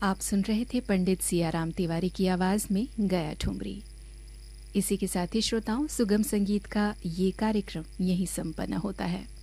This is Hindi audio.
आप सुन रहे थे पंडित सियाराम तिवारी की आवाज में गया ठुमरी। इसी के साथ ही श्रोताओं, सुगम संगीत का ये कार्यक्रम यहीं संपन्न होता है।